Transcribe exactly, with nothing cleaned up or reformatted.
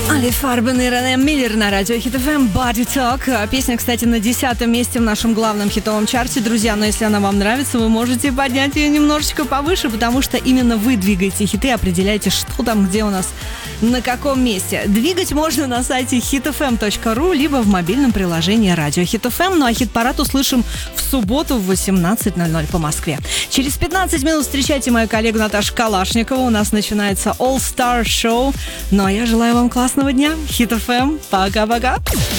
Али Фарбен и Рене Миллер на радио Хит эф эм Body Talk. Песня, кстати, на десятом месте в нашем главном хитовом чарте, друзья. Но если она вам нравится, вы можете поднять ее немножечко повыше, потому что именно вы двигаете хиты, определяете, что там, где у нас, на каком месте. Двигать можно на сайте хит эф эм точка ру, либо в мобильном приложении радио Хит эф эм. Ну а хит-парад услышим в субботу в восемнадцать ноль ноль по Москве. Через пятнадцать минут встречайте мою коллегу Наташу Калашникову. У нас начинается All Star Show. Ну а я желаю вам классного дня. Хит эф эм. Пока-пока.